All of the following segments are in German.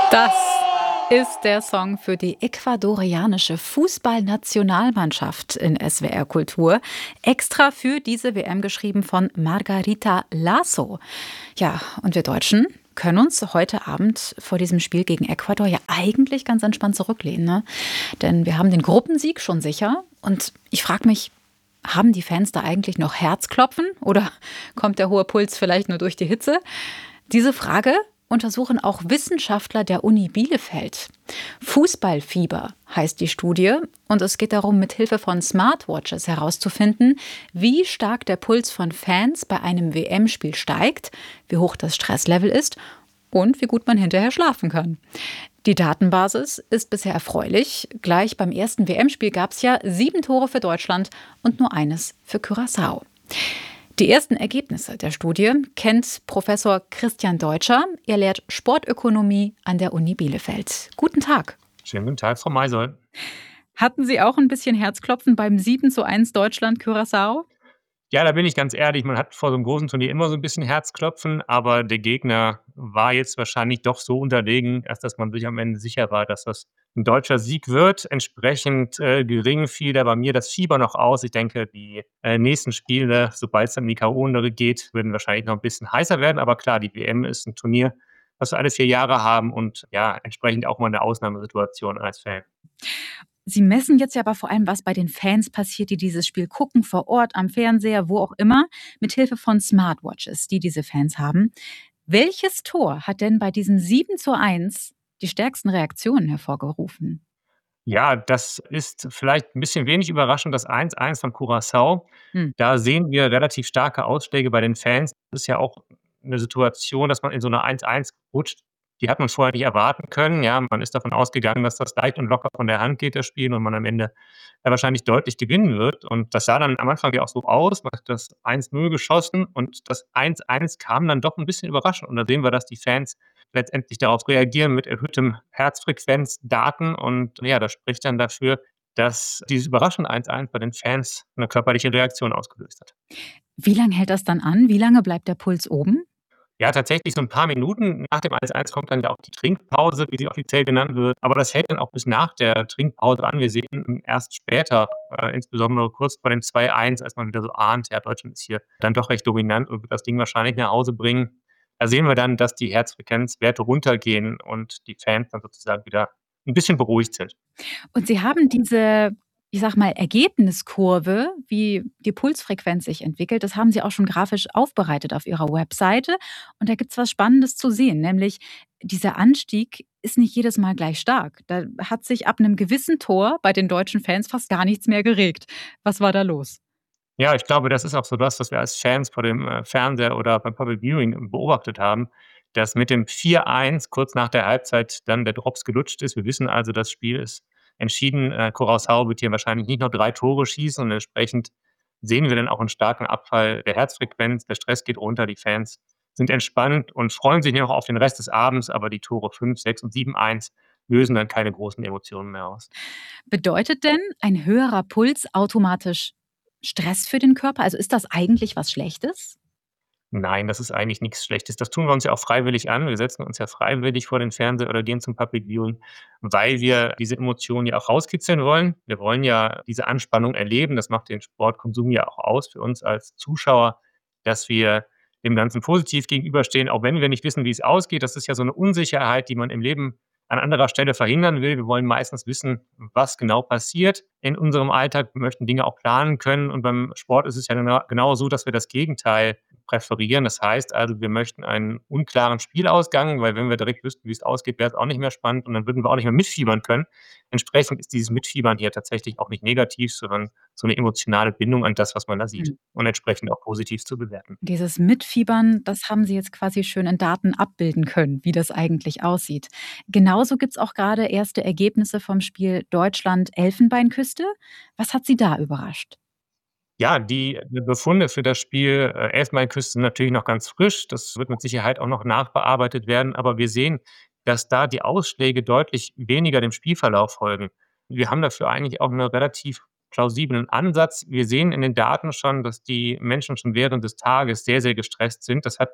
Das ist der Song für die ecuadorianische Fußballnationalmannschaft in SWR Kultur. Extra für diese WM geschrieben von Margarita Lasso. Ja, und wir Deutschen können uns heute Abend vor diesem Spiel gegen Ecuador ja eigentlich ganz entspannt zurücklehnen. Ne? Denn wir haben den Gruppensieg schon sicher. Und ich frage mich, haben die Fans da eigentlich noch Herzklopfen? Oder kommt der hohe Puls vielleicht nur durch die Hitze? Diese Frage untersuchen auch Wissenschaftler der Uni Bielefeld. Fußballfieber heißt die Studie und es geht darum, mit Hilfe von Smartwatches herauszufinden, wie stark der Puls von Fans bei einem WM-Spiel steigt, wie hoch das Stresslevel ist und wie gut man hinterher schlafen kann. Die Datenbasis ist bisher erfreulich. Gleich beim ersten WM-Spiel gab es ja 7 Tore für Deutschland und nur eines für Curaçao. Die ersten Ergebnisse der Studie kennt Professor Christian Deutscher. Er lehrt Sportökonomie an der Uni Bielefeld. Guten Tag. Schönen guten Tag, Frau Meisold. Hatten Sie auch ein bisschen Herzklopfen beim 7:1 Deutschland-Curaçao? Ja, da bin ich ganz ehrlich, man hat vor so einem großen Turnier immer so ein bisschen Herzklopfen, aber der Gegner war jetzt wahrscheinlich doch so unterlegen, dass man sich am Ende sicher war, dass das ein deutscher Sieg wird. Entsprechend, gering fiel da bei mir das Fieber noch aus. Ich denke, die, nächsten Spiele, sobald es dann in die K.O.-Runde geht, würden wahrscheinlich noch ein bisschen heißer werden. Aber klar, die WM ist ein Turnier, was wir alle 4 Jahre haben und ja, entsprechend auch mal eine Ausnahmesituation als Fan. Sie messen jetzt ja aber vor allem, was bei den Fans passiert, die dieses Spiel gucken, vor Ort, am Fernseher, wo auch immer, mit Hilfe von Smartwatches, die diese Fans haben. Welches Tor hat denn bei diesem 7:1 die stärksten Reaktionen hervorgerufen? Ja, das ist vielleicht ein bisschen wenig überraschend, das 1:1 von Curaçao. Hm. Da sehen wir relativ starke Ausschläge bei den Fans. Das ist ja auch 'ne Situation, dass man in so 'ne 1:1 rutscht, die hat man vorher nicht erwarten können, ja. Man ist davon ausgegangen, dass das leicht und locker von der Hand geht, das Spiel, und man am Ende, wahrscheinlich deutlich gewinnen wird. Und das sah dann am Anfang ja auch so aus. Man hat das 1:0 geschossen und das 1:1 kam dann doch 'n bisschen überraschend. Und da sehen wir, dass die Fans letztendlich darauf reagieren mit erhöhtem Herzfrequenzdaten, und ja, das spricht dann dafür, dass dieses überraschende 1:1 bei den Fans 'ne körperliche Reaktion ausgelöst hat. Wie lange hält das dann an? Wie lange bleibt der Puls oben? Ja, tatsächlich so 'n paar Minuten nach dem 1:1 kommt dann ja auch die Trinkpause, wie sie offiziell genannt wird, aber das hält dann auch bis nach der Trinkpause an. Wir sehen erst später, insbesondere kurz vor dem 2:1, als man wieder so ahnt, ja, Deutschland ist hier dann doch recht dominant und wird das Ding wahrscheinlich nach Hause bringen. Da sehen wir dann, dass die Herzfrequenzwerte runtergehen und die Fans dann sozusagen wieder 'n bisschen beruhigt sind. Und Sie haben diese, ich sage mal, Ergebniskurve, wie die Pulsfrequenz sich entwickelt, das haben Sie auch schon grafisch aufbereitet auf Ihrer Webseite. Und da gibt's was Spannendes zu sehen, nämlich dieser Anstieg ist nicht jedes Mal gleich stark. Da hat sich ab einem gewissen Tor bei den deutschen Fans fast gar nichts mehr geregt. Was war da los? Ja, ich glaube, das ist auch so das, was wir als Fans vor dem, Fernseher oder beim Public Viewing beobachtet haben, dass mit dem 4:1 kurz nach der Halbzeit dann der Drops gelutscht ist. Wir wissen also, das Spiel ist entschieden. Curaçao wird hier wahrscheinlich nicht noch 3 Tore schießen, und entsprechend sehen wir dann auch 'n starken Abfall der Herzfrequenz. Der Stress geht runter, die Fans sind entspannt und freuen sich noch auf den Rest des Abends, aber die Tore 5, 6 und 7:1 lösen dann keine großen Emotionen mehr aus. Bedeutet denn ein höherer Puls automatisch Stress für den Körper? Also ist das eigentlich was Schlechtes? Nein, das ist eigentlich nix Schlechtes. Das tun wir uns ja auch freiwillig an. Wir setzen uns ja freiwillig vor den Fernseher oder gehen zum Public Viewing, weil wir diese Emotionen ja auch rauskitzeln wollen. Wir wollen ja diese Anspannung erleben. Das macht den Sportkonsum ja auch aus für uns als Zuschauer, dass wir dem Ganzen positiv gegenüberstehen, auch wenn wir nicht wissen, wie es ausgeht. Das ist ja so 'ne Unsicherheit, die man im Leben an anderer Stelle verhindern will. Wir wollen meistens wissen, was genau passiert in unserem Alltag. Wir möchten Dinge auch planen können, und beim Sport ist es ja genau so, dass wir das Gegenteil präferieren. Das heißt also, wir möchten einen unklaren Spielausgang, weil wenn wir direkt wüssten, wie es ausgeht, wäre es auch nicht mehr spannend, und dann würden wir auch nicht mehr mitfiebern können. Entsprechend ist dieses Mitfiebern hier tatsächlich auch nicht negativ, sondern so 'ne emotionale Bindung an das, was man da sieht, Mhm. und entsprechend auch positiv zu bewerten. Dieses Mitfiebern, das haben Sie jetzt quasi schön in Daten abbilden können, wie das eigentlich aussieht. Genauso gibt's auch gerade erste Ergebnisse vom Spiel Deutschland-Elfenbeinküste. Was hat Sie da überrascht? Ja, die Befunde für das Spiel, Elfenbeinküste sind natürlich noch ganz frisch. Das wird mit Sicherheit auch noch nachbearbeitet werden, aber wir sehen, dass da die Ausschläge deutlich weniger dem Spielverlauf folgen. Wir haben dafür eigentlich auch 'n relativ plausiblen Ansatz. Wir sehen in den Daten schon, dass die Menschen schon während des Tages sehr, sehr gestresst sind. Das hat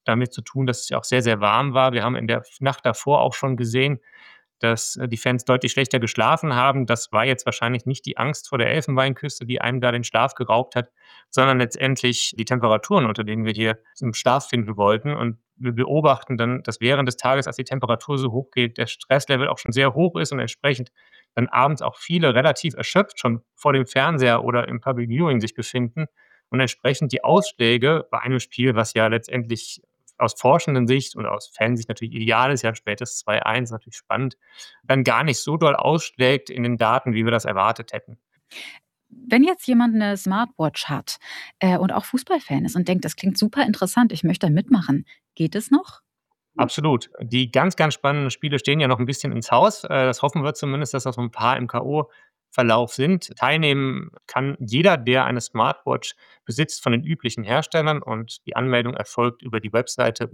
damit zu tun, dass es ja auch sehr, sehr warm war. Wir haben in der Nacht davor auch schon gesehen, dass die Fans deutlich schlechter geschlafen haben. Das war jetzt wahrscheinlich nicht die Angst vor der Elfenbeinküste, die einem da den Schlaf geraubt hat, sondern letztendlich die Temperaturen, unter denen wir hier im Schlaf finden wollten. Und wir beobachten dann, dass während des Tages, als die Temperatur so hoch geht, der Stresslevel auch schon sehr hoch ist und entsprechend dann abends auch viele relativ erschöpft schon vor dem Fernseher oder im Public Viewing sich befinden und entsprechend die Ausschläge bei einem Spiel, was ja letztendlich aus forschenden Sicht und aus Fansicht natürlich ideal ist, ja, spätes 2:1 natürlich spannend, dann gar nicht so doll ausschlägt in den Daten, wie wir das erwartet hätten. Wenn jetzt jemand eine Smartwatch hat, und auch Fußballfan ist und denkt: „Das klingt super interessant, ich möchte da mitmachen“, geht es noch? Absolut. Die ganz, ganz spannenden Spiele stehen ja noch 'n bisschen ins Haus. Das hoffen wir zumindest, dass da so 'n paar im K.O.-Verlauf sind. Teilnehmen kann jeder, der eine Smartwatch besitzt von den üblichen Herstellern und die Anmeldung erfolgt über die Webseite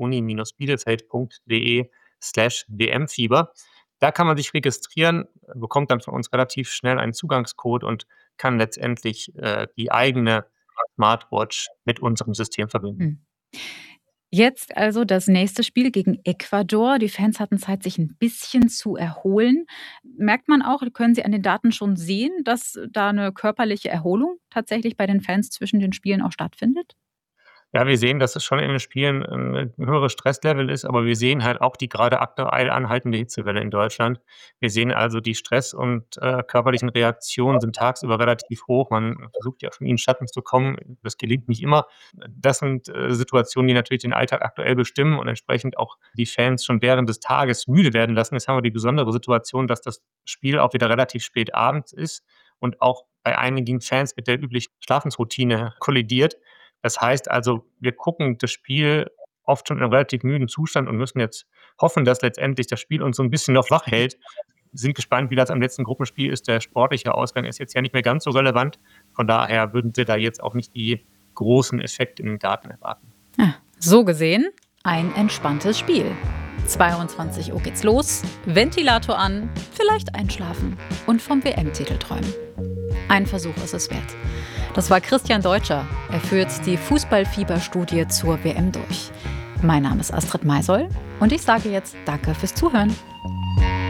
uni-bielefeld.de/WM-Fieber. Da kann man sich registrieren, bekommt dann von uns relativ schnell einen Zugangscode und kann letztendlich, die eigene Smartwatch mit unserem System verbinden. Mhm. Jetzt also das nächste Spiel gegen Ecuador. Die Fans hatten Zeit, sich ein bisschen zu erholen. Merkt man auch, können Sie an den Daten schon sehen, dass da eine körperliche Erholung tatsächlich bei den Fans zwischen den Spielen auch stattfindet? Ja, wir sehen, dass es schon in den Spielen 'n höheres Stresslevel ist, aber wir sehen halt auch die gerade aktuell anhaltende Hitzewelle in Deutschland. Wir sehen also, die Stress und, körperlichen Reaktionen sind tagsüber relativ hoch. Man versucht ja von ihnen in Schatten zu kommen. Das gelingt nicht immer. Das sind, Situationen, die natürlich den Alltag aktuell bestimmen und entsprechend auch die Fans schon während des Tages müde werden lassen. Jetzt haben wir die besondere Situation, dass das Spiel auch wieder relativ spät abends ist und auch bei einigen Fans mit der üblichen Schlafensroutine kollidiert. Das heißt also, wir gucken das Spiel oft schon in 'nem relativ müden Zustand und müssen jetzt hoffen, dass letztendlich das Spiel uns so 'n bisschen noch wach hält. Sind gespannt, wie das am letzten Gruppenspiel ist. Der sportliche Ausgang ist jetzt ja nicht mehr ganz so relevant. Von daher würden wir da jetzt auch nicht die großen Effekte in den Daten erwarten. Ah, so gesehen ein entspanntes Spiel. 22 Uhr geht's los, Ventilator an, vielleicht einschlafen und vom WM-Titel träumen. Ein Versuch ist es wert. Das war Christian Deutscher. Er führt die Fußballfieberstudie zur WM durch. Mein Name ist Astrid Maisoll und ich sage jetzt Danke fürs Zuhören.